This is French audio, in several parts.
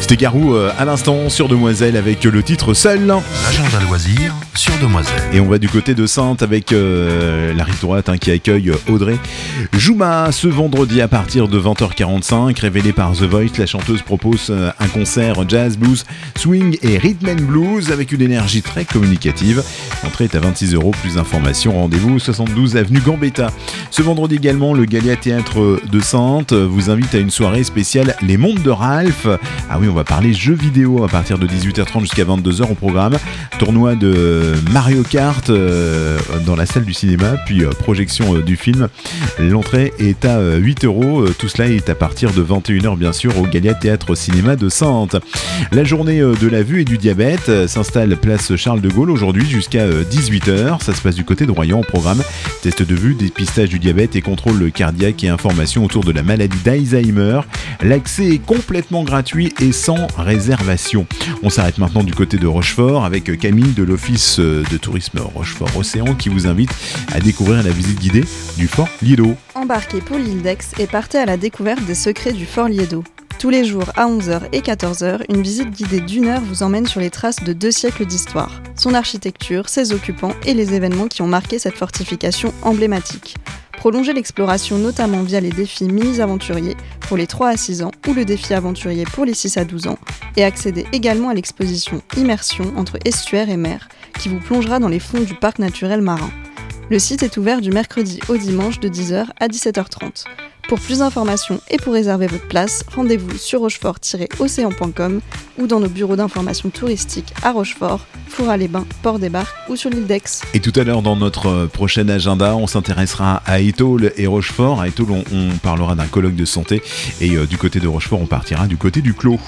C'était Garou à l'instant sur Demoiselle avec le titre Seul. Agenda loisirs sur Demoiselle. Et on va du côté de Saintes avec la rive droite qui accueille Audrey Jouma ce vendredi à partir de 20h45. Révélée par The Voice, la chanteuse propose un concert jazz, blues, swing et rhythm and blues avec une énergie très communicative. L'entrée est à 26€. Plus d'informations, rendez-vous 72 avenue Gambetta. Ce vendredi également, le Galia Théâtre de Saintes vous invite à une soirée spéciale Les Mondes de Ralph. Ah oui, on va parler jeux vidéo à partir de 18h30 jusqu'à 22h au programme. Tournoi de Mario Kart dans la salle du cinéma, puis projection du film. L'entrée est à 8€. Tout cela est à partir de 21h bien sûr au Galia Théâtre Cinéma de Saintes. La journée de la vue et du diabète s'installe place Charles de Gaulle aujourd'hui jusqu'à 18h. Ça se passe du côté de Royan au programme. Test de vue, dépistage du diabète et contrôle cardiaque et informations autour de la maladie d'Alzheimer. L'accès est complètement gratuit et sans réservation. On s'arrête maintenant du côté de Rochefort avec Camille de l'Office de tourisme Rochefort-Océan qui vous invite à découvrir la visite guidée du Fort Liedo. Embarquez pour l'île d'Aix et partez à la découverte des secrets du Fort Liedo. Tous les jours à 11h et 14h, une visite guidée d'1 heure vous emmène sur les traces de 2 siècles d'histoire, son architecture, ses occupants et les événements qui ont marqué cette fortification emblématique. Prolongez l'exploration notamment via les défis mini-aventuriers pour les 3 à 6 ans ou le défi aventurier pour les 6 à 12 ans et accédez également à l'exposition Immersion entre estuaire et mer qui vous plongera dans les fonds du parc naturel marin. Le site est ouvert du mercredi au dimanche de 10h à 17h30. Pour plus d'informations et pour réserver votre place, rendez-vous sur rochefort-océan.com ou dans nos bureaux d'information touristique à Rochefort, Foura-les-Bains, Port-des-Barques ou sur l'île d'Aix. Et tout à l'heure dans notre prochain agenda, on s'intéressera à Étaules et Rochefort. À Étaules, on parlera d'un colloque de santé et du côté de Rochefort, on partira du côté du Clos.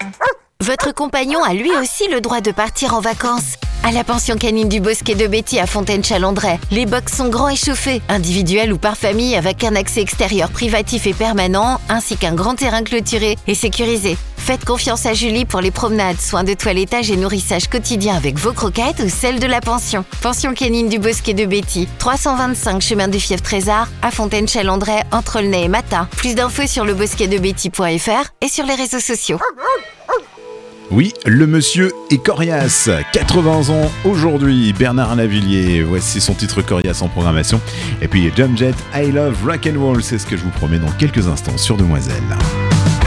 Votre compagnon a lui aussi le droit de partir en vacances. À la pension canine du Bosquet de Betty à Fontaine-Chalandray, les box sont grands et chauffés, individuels ou par famille avec un accès extérieur privatif et permanent, ainsi qu'un grand terrain clôturé et sécurisé. Faites confiance à Julie pour les promenades, soins de toilettage et nourrissage quotidien avec vos croquettes ou celles de la pension. Pension canine du Bosquet de Betty, 325 chemin du Fief Trésor, à Fontaine-Chalandray, entre Aulnay et Matin. Plus d'infos sur lebosquetdebetty.fr et sur les réseaux sociaux. Oui, le monsieur est coriace, 80 ans aujourd'hui, Bernard Lavilliers, voici son titre coriace en programmation. Et puis Jump Jet, I Love Rock and Roll, c'est ce que je vous promets dans quelques instants sur Demoiselle.